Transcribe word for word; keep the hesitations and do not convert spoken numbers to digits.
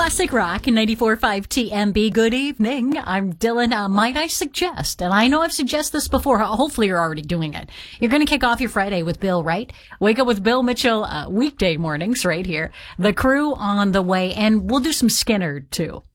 Classic Rock in ninety-four point five T M B. Good evening. I'm Dylan. Uh, might I suggest, and I know I've suggested this before, hopefully you're already doing it. You're going to kick off your Friday with Bill, right? Wake up with Bill Mitchell, uh, weekday mornings right here. The Crew on the way, and we'll do some Skinner too.